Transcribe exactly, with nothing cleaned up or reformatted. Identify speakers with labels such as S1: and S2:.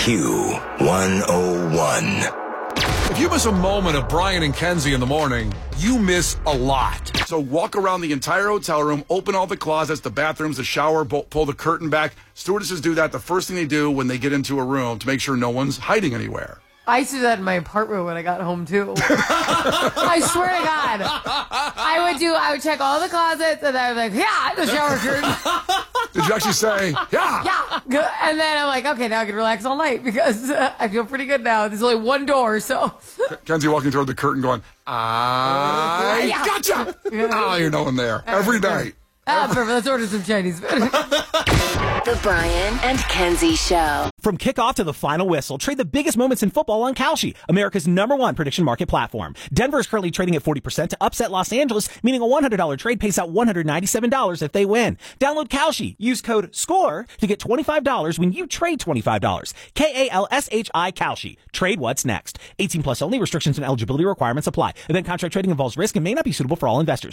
S1: Q one oh one.
S2: If you miss a moment of Brian and Kenzie in the morning, you miss a lot. So walk around the entire hotel room, open all the closets, the bathrooms, the shower, pull the curtain back. Stewardesses do that the first thing they do when they get into a room to make sure no one's hiding anywhere.
S3: I used to do that in my apartment when I got home, too. I swear to God. I would do, I would check all the closets, and I would be like, yeah, the shower curtain.
S2: Did you actually say, yeah?
S3: Yeah. And then I'm like, okay, now I can relax all night because uh, I feel pretty good now. There's only one door, so.
S2: Kenzie walking toward the curtain going, I
S3: Yeah.
S2: gotcha. Oh, you're no one there. Every night.
S3: Ah, perfect. Let's order some Chinese food.
S4: The Brian and Kenzie Show.
S5: From kickoff to the final whistle, trade the biggest moments in football on Kalshi, America's number one prediction market platform. Denver is currently trading at forty percent to upset Los Angeles, meaning a one hundred dollars trade pays out one hundred ninety-seven dollars if they win. Download Kalshi. Use code SCORE to get twenty-five dollars when you trade twenty-five dollars. K A L S H I Kalshi. Trade what's next. eighteen plus only. Restrictions and eligibility requirements apply. Event contract trading involves risk and may not be suitable for all investors.